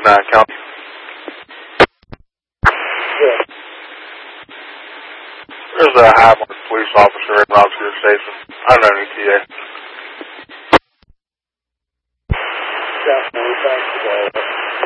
29 County. Yeah. There's a high-marked police officer in Robson Station. I don't know any TA. Got 4 times today.